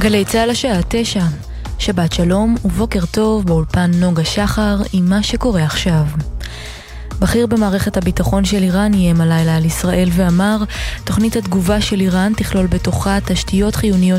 גלי צהל השעה 9, שבת שלום ובוקר טוב, באולפן נוגה שחר עם מה שקורה עכשיו. בכיר במערכת הביטחון של איראן איים הלילה על ישראל ואמר, תוכנית התגובה של איראן תכלול בתוכה תשתיות חיוניות